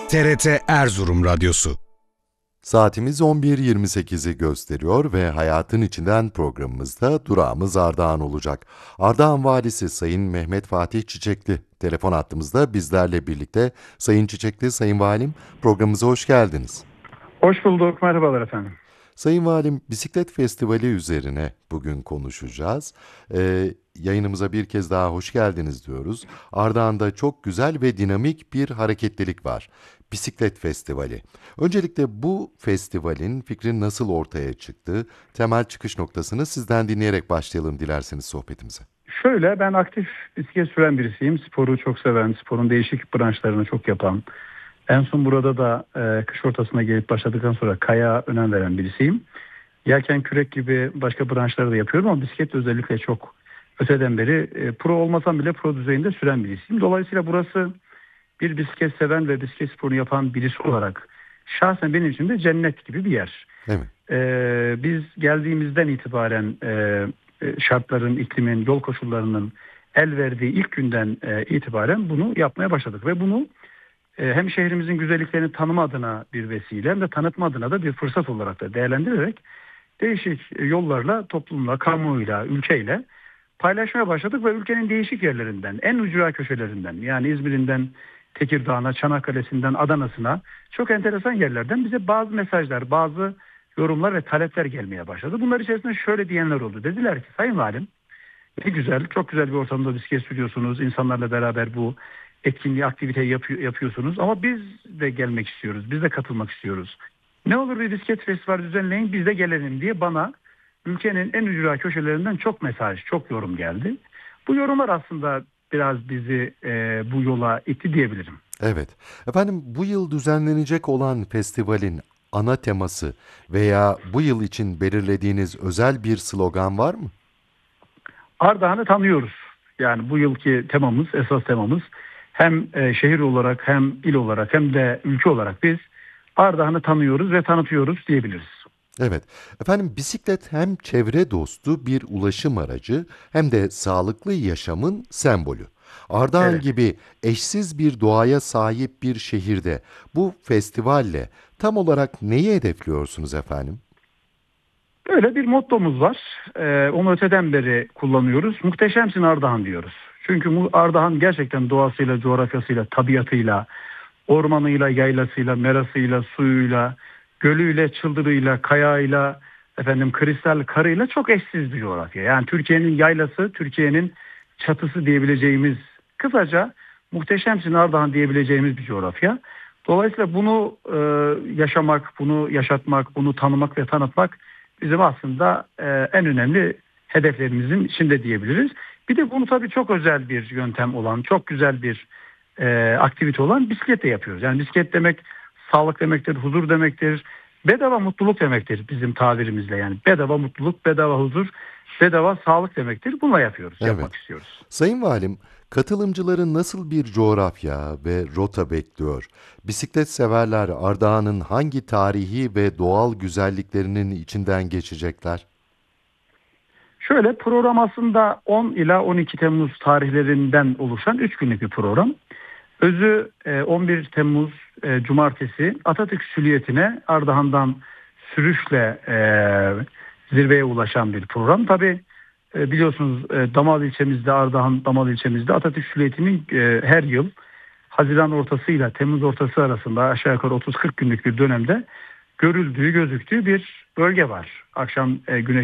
TRT Erzurum Radyosu. Saatimiz 11.28'i gösteriyor ve Hayatın İçinden programımızda durağımız Ardahan olacak. Ardahan Valisi Sayın Mehmet Fatih Çiçekli telefon hattımızda bizlerle birlikte. Sayın Çiçekli, Sayın Valim, programımıza hoş geldiniz. Hoş bulduk, merhabalar efendim. Sayın Valim, Bisiklet Festivali üzerine bugün konuşacağız. Yayınımıza bir kez daha hoş geldiniz diyoruz. Ardahan'da çok güzel ve dinamik bir hareketlilik var. Bisiklet Festivali. Öncelikle bu festivalin fikri nasıl ortaya çıktı? Temel çıkış noktasını sizden dinleyerek başlayalım dilerseniz sohbetimize. Şöyle, ben aktif bisiklet süren birisiyim. Sporu çok seven, sporun değişik branşlarını çok yapan. En son burada da kış ortasına gelip başladıktan sonra kaya önem veren birisiyim. Yelken, kürek gibi başka branşları da yapıyorum ama bisiklet özellikle çok öteden beri pro olmasam bile pro düzeyinde süren birisiyim. Dolayısıyla burası bir bisiklet seven ve bisiklet sporunu yapan birisi olarak şahsen benim için de cennet gibi bir yer. Değil mi? Biz geldiğimizden itibaren şartların, iklimin, yol koşullarının el verdiği ilk günden itibaren bunu yapmaya başladık. Ve bunu hem şehrimizin güzelliklerini tanıma adına bir vesile hem de tanıtma adına da bir fırsat olarak da değerlendirerek değişik yollarla, toplumla, kamuoyuyla, ülkeyle paylaşmaya başladık ve ülkenin değişik yerlerinden, en ücra köşelerinden, yani İzmir'inden Tekirdağ'ına, Çanakkale'sinden Adana'sına çok enteresan yerlerden bize bazı mesajlar, bazı yorumlar ve talepler gelmeye başladı. Bunlar içerisinde şöyle diyenler oldu. Dediler ki, Sayın Valim, ne güzel, çok güzel bir ortamda bisiklet sürüyorsunuz. İnsanlarla beraber bu etkinliği, aktiviteyi yapıyorsunuz. Ama biz de gelmek istiyoruz, biz de katılmak istiyoruz. Ne olur bir bisiklet festivali düzenleyin, biz de gelelim diye bana ülkenin en ücra köşelerinden çok mesaj, çok yorum geldi. Bu yorumlar aslında biraz bizi bu yola itti diyebilirim. Evet. Efendim, bu yıl düzenlenecek olan festivalin ana teması veya bu yıl için belirlediğiniz özel bir slogan var mı? Ardahan'ı tanıyoruz. Yani bu yılki temamız, esas temamız hem şehir olarak hem il olarak hem de ülke olarak biz Ardahan'ı tanıyoruz ve tanıtıyoruz diyebiliriz. Evet. Efendim, bisiklet hem çevre dostu bir ulaşım aracı hem de sağlıklı yaşamın sembolü. Ardahan Evet. gibi eşsiz bir doğaya sahip bir şehirde bu festivalle tam olarak neyi hedefliyorsunuz efendim? Böyle bir mottomuz var. Onu öteden beri kullanıyoruz. Muhteşemsin Ardahan diyoruz. Çünkü bu Ardahan gerçekten doğasıyla, coğrafyasıyla, tabiatıyla, ormanıyla, yaylasıyla, merasıyla, suyuyla, gölüyle, çıldırıyla, kayayla, kristal karıyla çok eşsiz bir coğrafya. Yani Türkiye'nin yaylası, Türkiye'nin çatısı diyebileceğimiz, kısaca muhteşemsin Ardahan diyebileceğimiz bir coğrafya. Dolayısıyla bunu yaşamak, bunu yaşatmak, bunu tanımak ve tanıtmak bizim aslında en önemli hedeflerimizin içinde diyebiliriz. Bir de bunu tabii çok özel bir yöntem olan, çok güzel bir aktivite olan bisikletle yapıyoruz. Yani bisiklet demek sağlık demektir, huzur demektir, bedava mutluluk demektir bizim tabirimizle. Yani bedava mutluluk, bedava huzur, bedava sağlık demektir. Bununla yapıyoruz, Evet. yapmak istiyoruz. Sayın Valim, katılımcıların nasıl bir coğrafya ve rota bekliyor? Bisiklet severler Ardahan'ın hangi tarihi ve doğal güzelliklerinin içinden geçecekler? Şöyle, program aslında 10 ila 12 Temmuz tarihlerinden oluşan 3 günlük bir program. Özü 11 Temmuz Cumartesi Atatürk Süliyeti'ne Ardahan'dan sürüşle zirveye ulaşan bir program. Tabii biliyorsunuz Damal ilçemizde, Ardahan Damal ilçemizde Atatürk Süliyeti'nin her yıl Haziran ortasıyla Temmuz ortası arasında aşağı yukarı 30-40 günlük bir dönemde görüldüğü, gözüktüğü bir bölge var. Akşam güneş